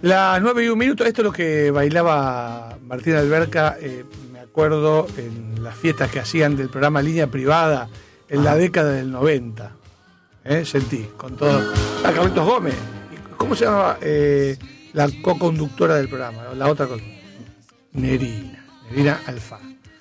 Las 9:01, esto es lo que bailaba Martín Alberca, me acuerdo, en las fiestas que hacían del programa Línea Privada en la década del 90. Sentí, con todo. Carlitos Gómez. ¿Cómo se llamaba la co-conductora del programa? La otra Nerina Alfa.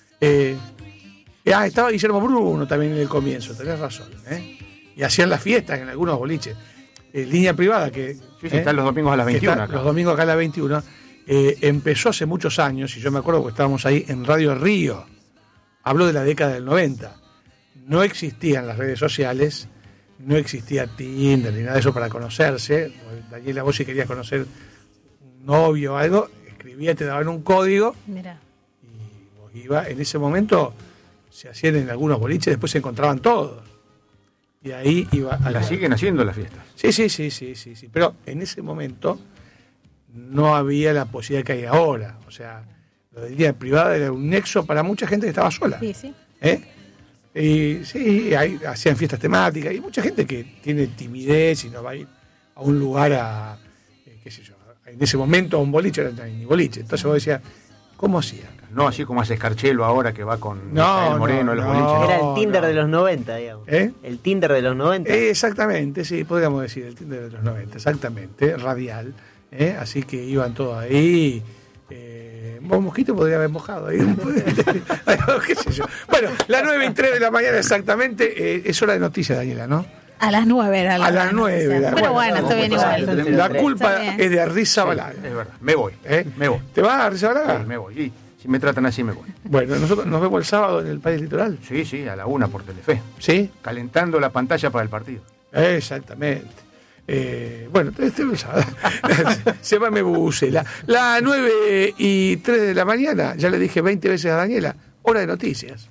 Estaba Guillermo Bruno también en el comienzo, tenés razón. Y hacían las fiestas en algunos boliches. Línea Privada, que están los domingos a las 21. Acá. Los domingos acá a las 21. Empezó hace muchos años, y yo me acuerdo que estábamos ahí en Radio Río. Hablo de la década del 90. No existían las redes sociales, no existía Tinder ni nada de eso para conocerse. Daniela, vos si querías conocer un novio o algo, escribías, te daban un código. Mirá. Y vos ibas. En ese momento se hacían en algunos boliches, después se encontraban todos. Y ahí iba a siguen haciendo las fiestas. Sí. Pero en ese momento no había la posibilidad que hay ahora. O sea, lo de línea privada era un nexo para mucha gente que estaba sola. Sí. Y sí, hacían fiestas temáticas. Y mucha gente que tiene timidez y no va a ir a un lugar qué sé yo, en ese momento a un boliche, era ni boliche. Entonces vos decías, ¿cómo hacía? No así como hace Escarchelo ahora que va con el Moreno, los boliches. Era el Tinder de los 90, digamos. El Tinder de los 90. Exactamente, sí, podríamos decir, el Tinder de los 90, exactamente, radial. Así que iban todos ahí. Vos, Mosquito, podría haber mojado ahí. ¿Qué sé yo? Bueno, las 9:03 de la mañana exactamente, es hora de noticias, Daniela, ¿no? A las 9 era la A las 9. Pero bueno, está bien igual. La culpa es de Arrizabalaga. Es verdad, me voy. Me voy. ¿Te vas a Arrizabalaga? Sí, me voy. Y si me tratan así, me voy. Bueno, nosotros nos vemos el sábado en el País Litoral. Sí, a la 1 por Telefe. ¿Sí? Calentando la pantalla para el partido. Exactamente. Bueno, se va, me bucela. Las 9:03 de la mañana, ya le dije 20 veces a Daniela, hora de noticias.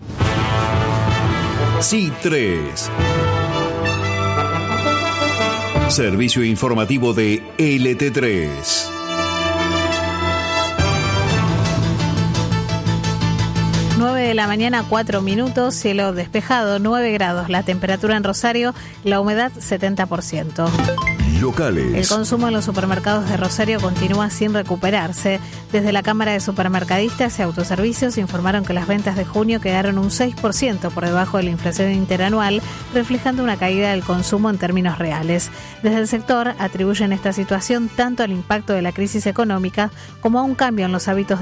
Sí, 3. Servicio informativo de LT3. 9 de la mañana, 4 minutos, cielo despejado, 9 grados, la temperatura en Rosario, la humedad 70%. Locales. El consumo en los supermercados de Rosario continúa sin recuperarse. Desde la Cámara de Supermercadistas y Autoservicios informaron que las ventas de junio quedaron un 6% por debajo de la inflación interanual, reflejando una caída del consumo en términos reales. Desde el sector atribuyen esta situación tanto al impacto de la crisis económica como a un cambio en los hábitos